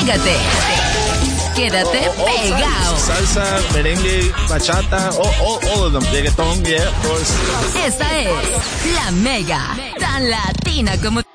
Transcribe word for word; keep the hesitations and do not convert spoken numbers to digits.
Pégate. Quédate oh, oh, pegado. Salsa, merengue, bachata, oh, oh, all of them. Reggaeton, yeah, of course. Esta es la Mega, tan latina como